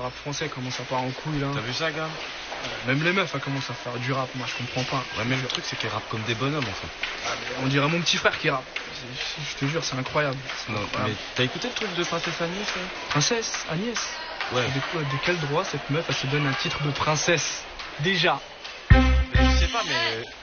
rap français commence à part en couille là. T'as vu ça, gars? Même les meufs elles commencent à faire du rap, moi je comprends pas. Ouais, mais le truc c'est qu'ils rappent comme des bonhommes en fait. On dirait mon petit frère qui rappe. Je te jure, c'est incroyable. Non, mais t'as écouté le truc de Princesse Agnès là? Princesse Agnès? Ouais. De quel droit cette meuf elle se donne un titre de princesse? Déjà. Je sais pas, mais